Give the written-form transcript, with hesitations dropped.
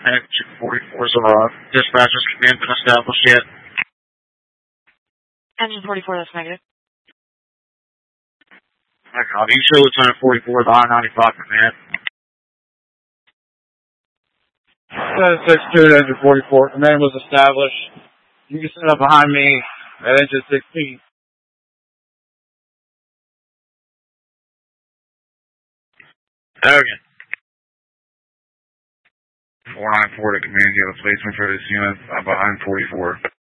Engine 44 is dispatcher's command been established yet? Engine 44, that's negative. I copy. You show Lieutenant 44 the I-95 command. 762 Engine 44. Command was established. You can set up behind me at Engine 16. Okay. 494 to command. You have a placement for this unit behind 44.